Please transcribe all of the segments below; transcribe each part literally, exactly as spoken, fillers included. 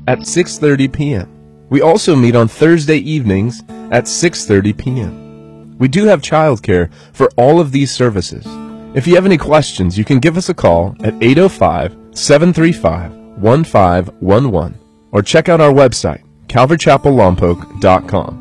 at six thirty p.m. We also meet on Thursday evenings at six thirty p.m. We do have childcare for all of these services. If you have any questions, you can give us a call at eight oh five, seven three five, one five one one or check out our website, calvary chapel lompoc dot com.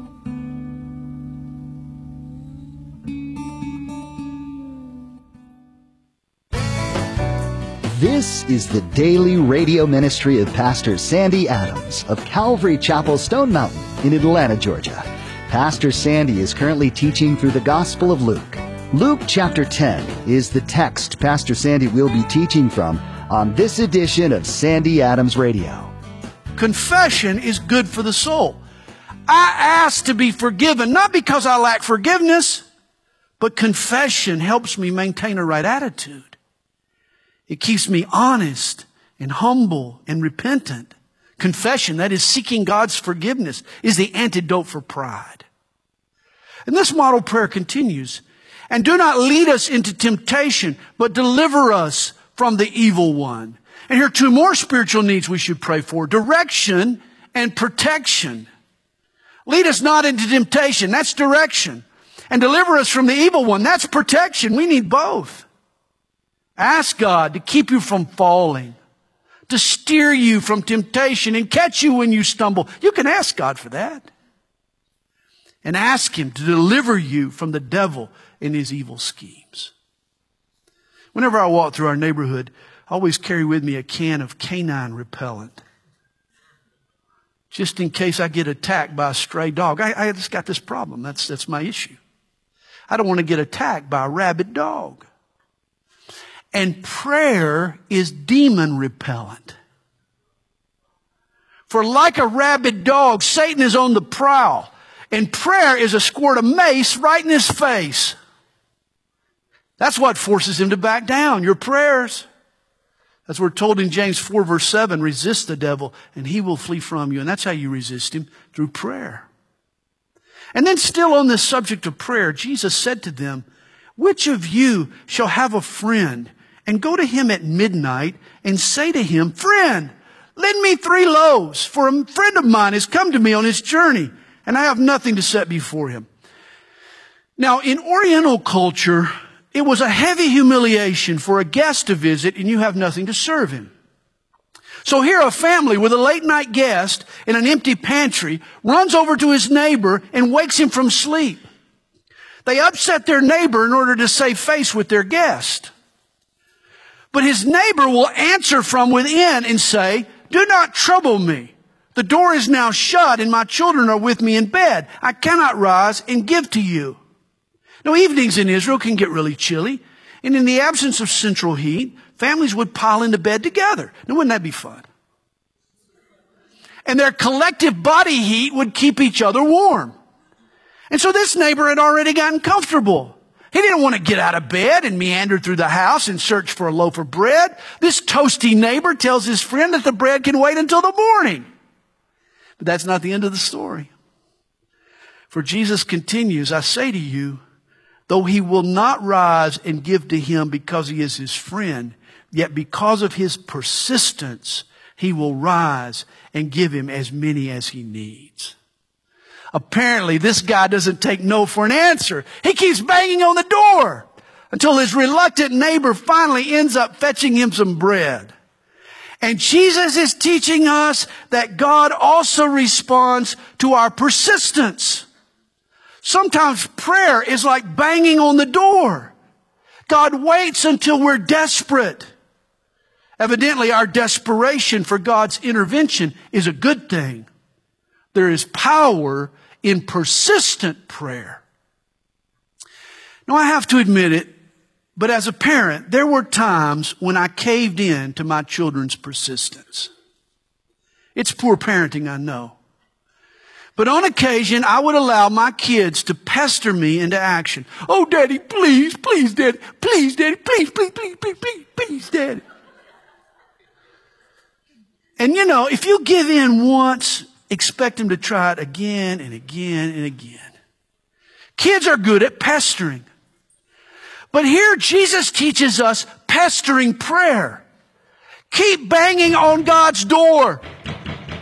This is the daily radio ministry of Pastor Sandy Adams of Calvary Chapel, Stone Mountain in Atlanta, Georgia. Pastor Sandy is currently teaching through the Gospel of Luke. Luke chapter ten is the text Pastor Sandy will be teaching from on this edition of Sandy Adams Radio. Confession is good for the soul. I ask to be forgiven, not because I lack forgiveness, but confession helps me maintain a right attitude. It keeps me honest and humble and repentant. Confession, that is seeking God's forgiveness, is the antidote for pride. And this model prayer continues. And do not lead us into temptation, but deliver us from the evil one. And here are two more spiritual needs we should pray for. Direction and protection. Lead us not into temptation. That's direction. And deliver us from the evil one. That's protection. We need both. Ask God to keep you from falling, to steer you from temptation and catch you when you stumble. You can ask God for that. And ask Him to deliver you from the devil and his evil schemes. Whenever I walk through our neighborhood, I always carry with me a can of canine repellent. Just in case I get attacked by a stray dog. I, I just got this problem. That's, that's my issue. I don't want to get attacked by a rabid dog. And prayer is demon repellent. For like a rabid dog, Satan is on the prowl. And prayer is a squirt of mace right in his face. That's what forces him to back down, your prayers. As we're told in James four verse seven, resist the devil and he will flee from you. And that's how you resist him, through prayer. And then still on this subject of prayer, Jesus said to them, which of you shall have a friend and go to him at midnight and say to him, friend, lend me three loaves, for a friend of mine has come to me on his journey, and I have nothing to set before him. Now, in Oriental culture, it was a heavy humiliation for a guest to visit and you have nothing to serve him. So here a family with a late night guest in an empty pantry runs over to his neighbor and wakes him from sleep. They upset their neighbor in order to save face with their guest. But his neighbor will answer from within and say, do not trouble me. The door is now shut and my children are with me in bed. I cannot rise and give to you. Now, evenings in Israel can get really chilly. And in the absence of central heat, families would pile into bed together. Now, wouldn't that be fun? And their collective body heat would keep each other warm. And so this neighbor had already gotten comfortable. He didn't want to get out of bed and meander through the house and search for a loaf of bread. This toasty neighbor tells his friend that the bread can wait until the morning. But that's not the end of the story. For Jesus continues, I say to you, though he will not rise and give to him because he is his friend, yet because of his persistence, he will rise and give him as many as he needs. Apparently, this guy doesn't take no for an answer. He keeps banging on the door until his reluctant neighbor finally ends up fetching him some bread. And Jesus is teaching us that God also responds to our persistence. Sometimes prayer is like banging on the door. God waits until we're desperate. Evidently, our desperation for God's intervention is a good thing. There is power in persistent prayer. Now, I have to admit it, but as a parent, there were times when I caved in to my children's persistence. It's poor parenting, I know. But on occasion, I would allow my kids to pester me into action. Oh, Daddy, please, please, Daddy, please, Daddy, please, please, please, please, please, please, Daddy. And you know, if you give in once, expect them to try it again and again and again. Kids are good at pestering. But here Jesus teaches us pestering prayer. Keep banging on God's door.